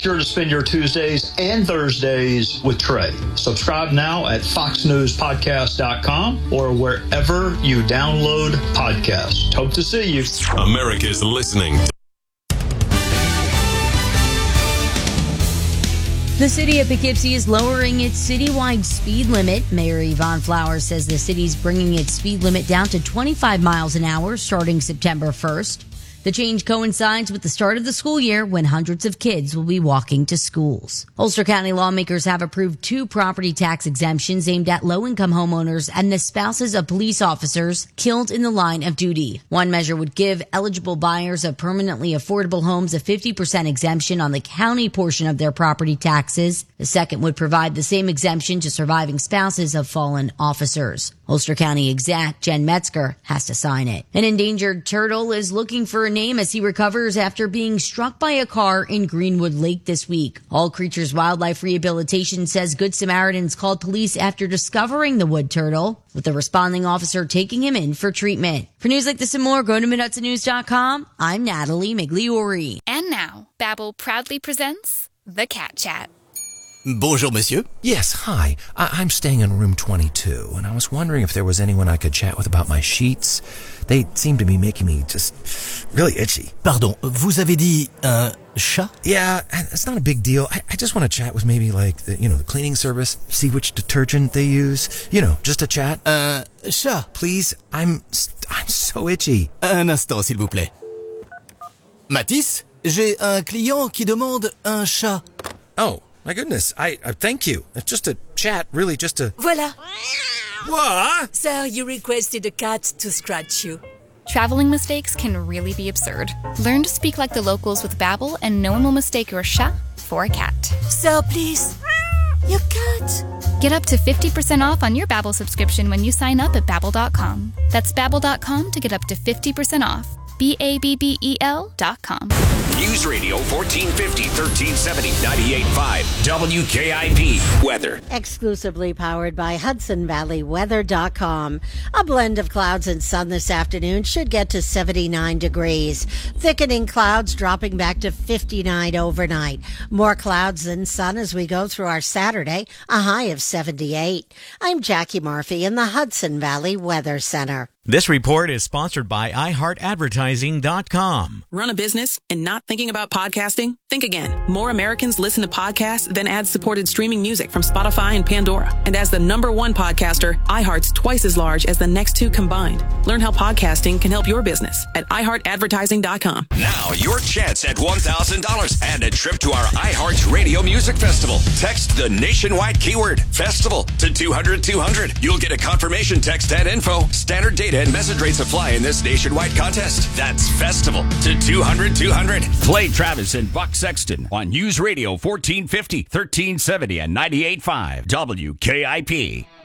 sure to spend your Tuesdays and Thursdays with Trey. Subscribe now at foxnewspodcast.com or wherever you download podcasts. Hope to see you. America's listening. The city of Poughkeepsie is lowering its citywide speed limit. Mayor Yvonne Flowers says the city's bringing its speed limit down to 25 miles an hour starting September 1st. The change coincides with the start of the school year when hundreds of kids will be walking to schools. Ulster County lawmakers have approved 2 property tax exemptions aimed at low-income homeowners and the spouses of police officers killed in the line of duty. One measure would give eligible buyers of permanently affordable homes a 50% exemption on the county portion of their property taxes. The second would provide the same exemption to surviving spouses of fallen officers. Ulster County exec Jen Metzger has to sign it. An endangered turtle is looking for a name as he recovers after being struck by a car in Greenwood Lake this week. All Creatures Wildlife Rehabilitation says Good Samaritans called police after discovering the wood turtle, with the responding officer taking him in for treatment. For news like this and more, go to MidHudsonNews.com. I'm Natalie Migliori. And now, Babbel proudly presents The Cat Chat. Bonjour, monsieur. Yes, hi. I'm staying in room 22, and I was wondering if there was anyone I could chat with about my sheets. They seem to be making me just really itchy. Pardon, vous avez dit un chat? Yeah, it's not a big deal. I just want to chat with maybe like the cleaning service, see which detergent they use. Just a chat. Chat. Please, I'm so itchy. Un instant, s'il vous plaît. Mathis, j'ai un client qui demande un chat. Oh. My goodness, I thank you. It's just a chat, really just a... Voilà. What? Sir, you requested a cat to scratch you. Traveling mistakes can really be absurd. Learn to speak like the locals with Babbel, and no one will mistake your chat for a cat. Sir, please. Your cat. Get up to 50% off on your Babbel subscription when you sign up at Babbel.com. That's Babbel.com to get up to 50% off. Babbel.com. News Radio 1450, 1370, 98.5, WKIP. Weather. Exclusively powered by HudsonValleyWeather.com. A blend of clouds and sun this afternoon should get to 79 degrees. Thickening clouds dropping back to 59 overnight. More clouds than sun as we go through our Saturday, a high of 78. I'm Jackie Murphy in the Hudson Valley Weather Center. This report is sponsored by iHeartAdvertising.com. Run a business and not thinking about podcasting? Think again. More Americans listen to podcasts than ad-supported streaming music from Spotify and Pandora. And as the #1 podcaster, iHeart's twice as large as the next 2 combined. Learn how podcasting can help your business at iHeartAdvertising.com. Now, your chance at $1,000 and a trip to our iHeart Radio Music Festival. Text the nationwide keyword FESTIVAL to 200-200. You'll get a confirmation text and info. Standard data and message rates apply in this nationwide contest. That's FESTIVAL to 200-200. Play Travis and Buck Sexton on News Radio 1450, 1370, and 98.5 WKIP.